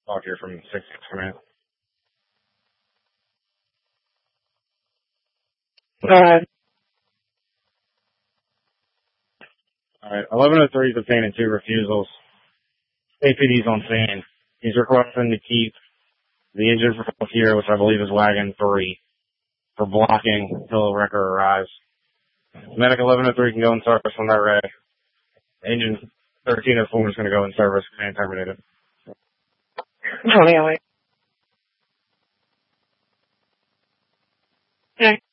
Talk here from 6 Command. Alright. Alright, 1103 is obtaining 2 refusals. APD's on scene. He's requesting to keep the injured here, which I believe is wagon 3, for blocking until a wrecker arrives. Medic 1103 can go in service when they're ready. Engine 1304 is going to go in service and terminated. 2008. Okay.